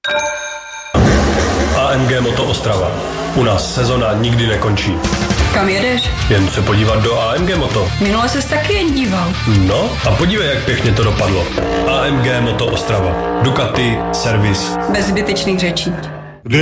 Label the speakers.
Speaker 1: AMG Moto Ostrava. U nás sezona nikdy nekončí.
Speaker 2: Kam jedeš?
Speaker 1: Jen se podívat do AMG Moto.
Speaker 2: Minule ses taky jen díval.
Speaker 1: No a podívej, jak pěkně to dopadlo. AMG Moto Ostrava. Ducati, servis.
Speaker 2: Bez zbytečných řečí.